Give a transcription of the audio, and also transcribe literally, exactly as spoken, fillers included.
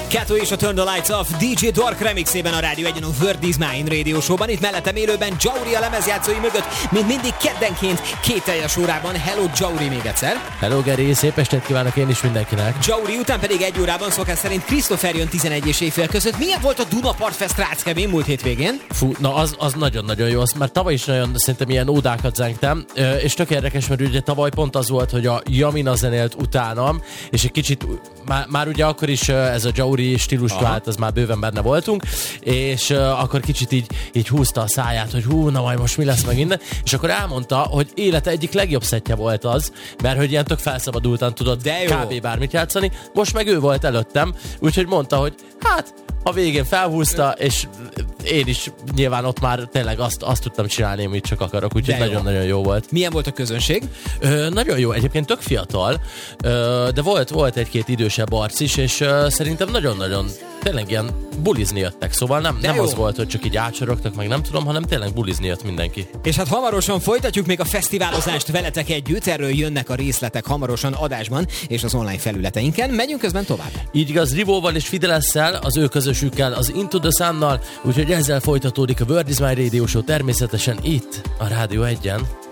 Kato és a Turn the Lights Off dé dzsé Dark remixében a Rádió egyen a Word is Mine Radio Show-ban. Itt mellettem élőben Jauri a lemezjátszói mögött, mint mindig keddenként két teljes órában. Hello Jauri még egyszer. Hello Geri, szép estét kívánok én is mindenkinek. Jauri után pedig egy órában szokás szerint Christopher jön tizenegy és éjfél között. Milyen volt a Dunapart Fest Ráckevén múlt hétvégén? Fú, na az, az nagyon-nagyon jó, azt már tavaly is nagyon szerintem ilyen ódákat zengtem, és tök érdekes, mert ugye tavaly pont az volt, hogy a Jamina zenélt utánam, és egy kicsit, már, már ugye akkor is ez a Jauri stílus vált, az már bőven benne voltunk, és uh, akkor kicsit így, így húzta a száját, hogy hú, na majd most mi lesz meg minden, és akkor elmondta, hogy élete egyik legjobb szettje volt az, mert hogy ilyen tök felszabadultan tudott kb. Bármit játszani, most meg ő volt előttem, úgyhogy mondta, hogy hát a végén felhúzta, és én is nyilván ott már tényleg azt, azt tudtam csinálni, amit csak akarok, úgyhogy nagyon-nagyon jó. jó volt. Milyen volt a közönség? Ö, nagyon jó, egyébként tök fiatal, ö, de volt, volt egy-két idősebb arc is, és ö, szerintem nagyon-nagyon tényleg ilyen bulizni jöttek, szóval nem, nem az volt, hogy csak így átsorogtak, meg nem tudom, hanem tényleg bulizni jött mindenki. És hát hamarosan folytatjuk még a fesztiválozást veletek együtt, erről jönnek a részletek hamarosan adásban és az online felületeinken. Megyünk közben tovább. Így igaz, Rivóval és Fidelesszel, az ő közösükkel, az Into the Sun-nal, úgyhogy ezzel folytatódik a Word is Mine Radio Show természetesen itt, a Rádió egyen.